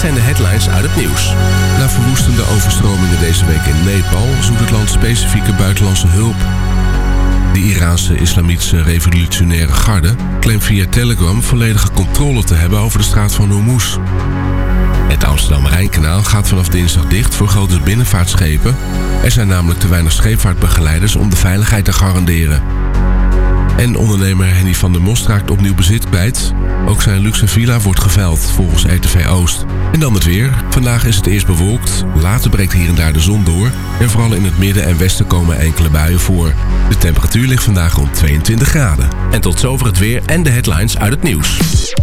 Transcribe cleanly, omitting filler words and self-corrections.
zijn de headlines uit het nieuws. Na verwoestende overstromingen deze week in Nepal zoekt het land specifieke buitenlandse hulp. De Iraanse Islamitische Revolutionaire Garde claimt via Telegram volledige controle te hebben over de straat van Hormuz. Het Amsterdam-Rijnkanaal gaat vanaf dinsdag dicht voor grote binnenvaartschepen. Er zijn namelijk te weinig scheepvaartbegeleiders om de veiligheid te garanderen. En ondernemer Henny van der Most raakt opnieuw bezit kwijt. Ook zijn luxe villa wordt geveild, volgens RTV Oost. En dan het weer. Vandaag is het eerst bewolkt, later breekt hier en daar de zon door. En vooral in het midden en westen komen enkele buien voor. De temperatuur ligt vandaag rond 22 graden. En tot zover het weer en de headlines uit het nieuws.